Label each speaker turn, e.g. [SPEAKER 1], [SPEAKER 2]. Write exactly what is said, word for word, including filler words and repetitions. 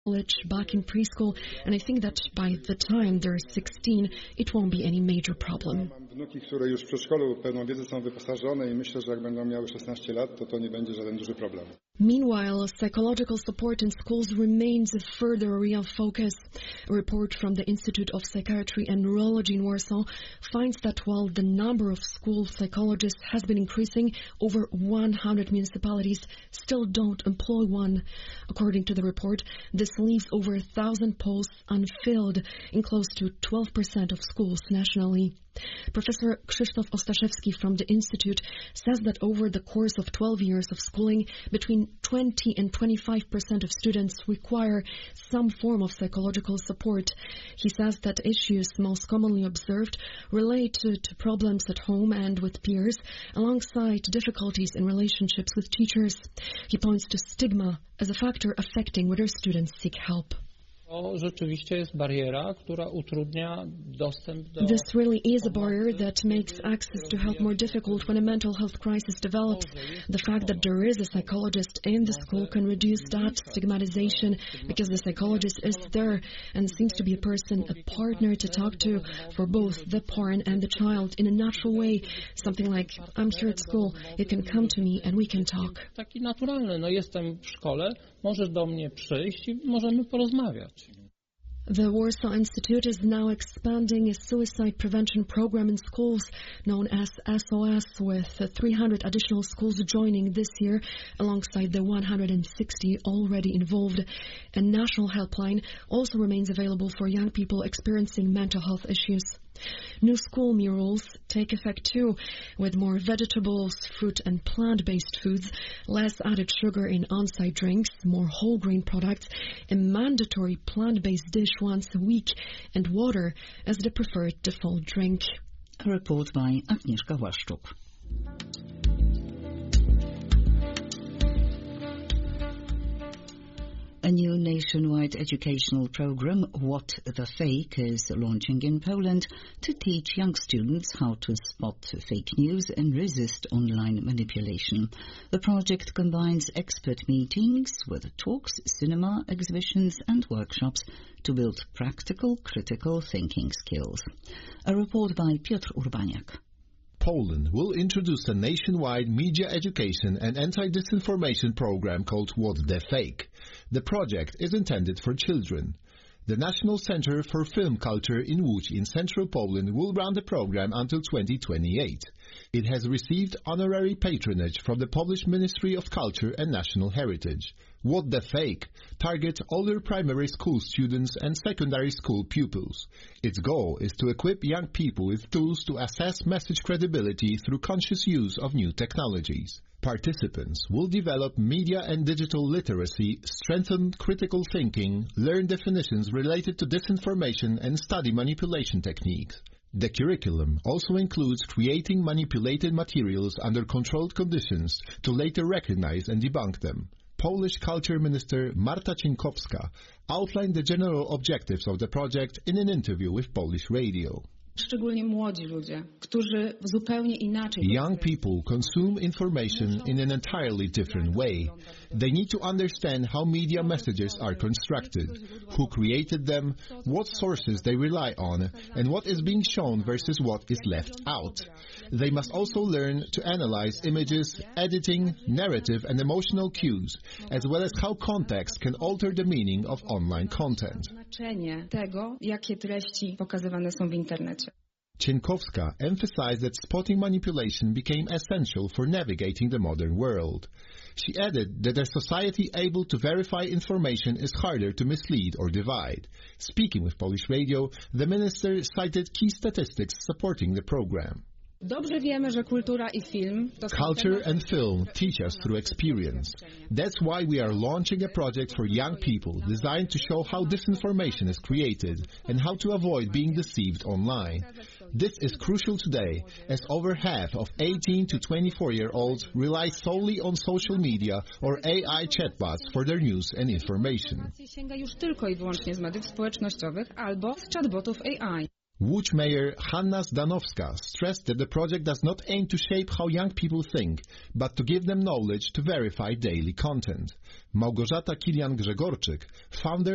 [SPEAKER 1] back in preschool, and I think that by the time they're sixteen, it won't be any major problem.
[SPEAKER 2] Mam wnuki, które już w przedszkolu pełną wiedzę są wyposażone i myślę, że jak będą miały szesnaście lat, to to nie będzie żaden duży problem.
[SPEAKER 1] Meanwhile, psychological support in schools remains a further area of focus. A report from the Institute of Psychiatry and Neurology in Warsaw finds that while the number of school psychologists has been increasing, over one hundred municipalities still don't employ one. According to the report, this leaves over a thousand posts unfilled in close to twelve percent of schools nationally. Professor Krzysztof Ostaszewski from the Institute says that over the course of twelve years of schooling, between twenty and twenty-five percent of students require some form of psychological support. He says that issues most commonly observed relate to, to problems at home and with peers, alongside difficulties in relationships with teachers. He points to stigma as a factor affecting whether students seek help.
[SPEAKER 3] To rzeczywiście jest bariera, która utrudnia dostęp do...
[SPEAKER 1] This really is a barrier that makes access to help more difficult when a mental health crisis develops. The fact that there is a psychologist in the school can reduce that stigmatization because the psychologist is there and seems to be a person, a partner to talk to for both the parent and the child in a natural way. Something like, I'm here at school, you can come to me and we can talk.
[SPEAKER 3] Taki naturalny, no jestem w szkole, możesz do mnie przyjść i możemy porozmawiać.
[SPEAKER 1] The Warsaw Institute is now expanding a suicide prevention program in schools known as S O S, with three hundred additional schools joining this year alongside the one hundred sixty already involved. A national helpline also remains available for young people experiencing mental health issues. New school meal rules take effect too, with more vegetables, fruit and plant-based foods, less added sugar in on-site drinks, more whole grain products, a mandatory plant-based dish once a week, and water as the preferred default drink.
[SPEAKER 4] A report by Agnieszka Łaszczuk. A new nationwide educational program, What the Fake, is launching in Poland to teach young students how to spot fake news and resist online manipulation. The project combines expert meetings with talks, cinema, exhibitions and workshops to build practical, critical thinking skills. A report by Piotr Urbaniak.
[SPEAKER 5] Poland will introduce a nationwide media education and anti-disinformation program called What the Fake. The project is intended for children. The National Center for Film Culture in Łódź in central Poland will run the program until twenty twenty-eight. It has received honorary patronage from the Polish Ministry of Culture and National Heritage. What the Fake targets older primary school students and secondary school pupils. Its goal is to equip young people with tools to assess message credibility through conscious use of new technologies. Participants will develop media and digital literacy, strengthen critical thinking, learn definitions related to disinformation, and study manipulation techniques. The curriculum also includes creating manipulated materials under controlled conditions to later recognize and debunk them. Polish Culture Minister Marta Cienkowska outlined the general objectives of the project in an interview with Polish Radio.
[SPEAKER 6] Szczególnie młodzi ludzie, którzy zupełnie inaczej.
[SPEAKER 5] Young people consume information in an entirely different way. They need to understand how media messages are constructed, who created them, what sources they rely on, and what is being shown versus what is left out. They must also learn to analyze images, editing, narrative and emotional cues, as well as how context can alter the meaning of online content.
[SPEAKER 6] Znaczenie tego, jakie treści pokazywane są w internecie.
[SPEAKER 5] Cienkowska emphasized that spotting manipulation became essential for navigating the modern world. She added that a society able to verify information is harder to mislead or divide. Speaking with Polish Radio, the minister cited key statistics supporting the program.
[SPEAKER 6] Dobrze wiemy, że kultura I film to
[SPEAKER 5] Culture and film teach us through experience. That's why we are launching a project for young people designed to show how disinformation is created and how to avoid being deceived online. This is crucial today, as over half of eighteen to twenty-four-year-olds rely solely on social media or A I chatbots for their news and information.
[SPEAKER 6] Sięga już tylko I wyłącznie z mediów społecznościowych albo z chatbotów A I.
[SPEAKER 5] Łódź Mayor Hanna Zdanowska stressed that the project does not aim to shape how young people think, but to give them knowledge to verify daily content. Małgorzata Kilian-Grzegorczyk, founder